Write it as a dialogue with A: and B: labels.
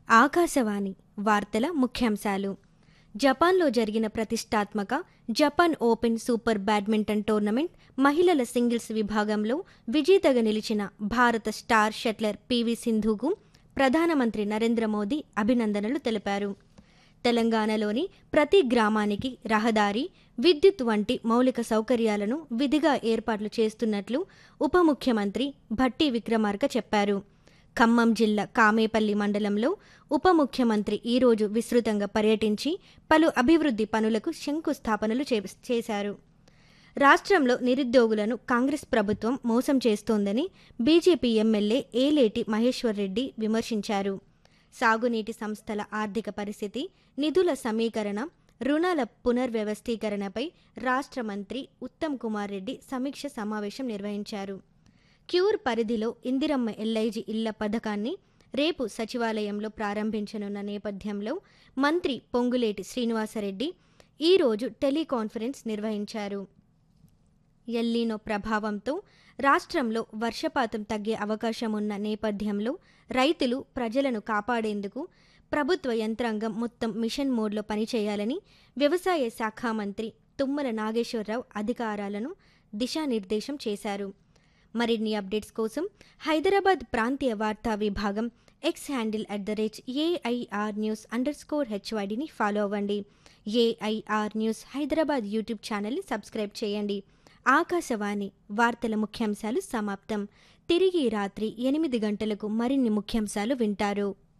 A: ఆకాశవాణి వార్తల ముఖ్యాంశాలు. జపాన్లో జరిగిన ప్రతిష్టాత్మక Japan open super badminton tournament మహిళల సింగిల్స్ విభాగంలో విజేతగా నిలిచిన భారత స్టార్ షట్లర్ పివి సింధుకు ప్రధానమంత్రి నరేంద్ర మోదీ అభినందనలు తెలిపారు. తెలంగాణలోని ప్రతి గ్రామానికి రహదారి, విద్యుత్ వంటి మౌలిక సౌకర్యాలను విధిగా ఏర్పాట్లు చేస్తున్నట్లు ఉప ముఖ్యమంత్రి భట్టి విక్రమార్క చెప్పారు. ఖమ్మం జిల్లా కామేపల్లి మండలంలో ఉప ముఖ్యమంత్రి ఈరోజు విస్తృతంగా పర్యటించి పలు అభివృద్ధి పనులకు శంకుస్థాపనలు చేశారు. రాష్ట్రంలో నిరుద్యోగులను కాంగ్రెస్ ప్రభుత్వం మోసం చేస్తోందని బీజేపీ ఎమ్మెల్యే ఏలేటి మహేశ్వర్ రెడ్డి విమర్శించారు. సాగునీటి సంస్థల ఆర్థిక పరిస్థితి, నిధుల సమీకరణ, రుణాల పునర్వ్యవస్థీకరణపై రాష్ట్ర మంత్రి ఉత్తమ్ కుమార్ రెడ్డి సమీక్ష సమావేశం నిర్వహించారు. క్యూర్ పరిధిలో ఇందిరమ్మ ఎల్ఐజీ ఇళ్ల పథకాన్ని రేపు సచివాలయంలో ప్రారంభించనున్న నేపథ్యంలో మంత్రి పొంగులేటి శ్రీనివాసరెడ్డి ఈరోజు టెలికాన్ఫరెన్స్ నిర్వహించారు. ఎల్నినో ప్రభావంతో రాష్ట్రంలో వర్షపాతం తగ్గే అవకాశం ఉన్న నేపథ్యంలో రైతులు, ప్రజలను కాపాడేందుకు ప్రభుత్వ యంత్రాంగం మొత్తం మిషన్ మోడ్లో పనిచేయాలని వ్యవసాయ శాఖ మంత్రి తుమ్మల నాగేశ్వరరావు అధికారులను దిశానిర్దేశం చేశారు. మరిన్ని అప్డేట్స్ కోసం హైదరాబాద్ ప్రాంతీయ వార్తా విభాగం ఎక్స్ హ్యాండిల్ @AIR News_HYDని ఫాలో అవ్వండి. AIR న్యూస్ హైదరాబాద్ యూట్యూబ్ ఛానల్ని సబ్స్క్రైబ్ చేయండి. ఆకాశవాణి వార్తల ముఖ్యాంశాలు సమాప్తం. తిరిగి రాత్రి 8 గంటలకు మరిన్ని ముఖ్యాంశాలు వింటారు.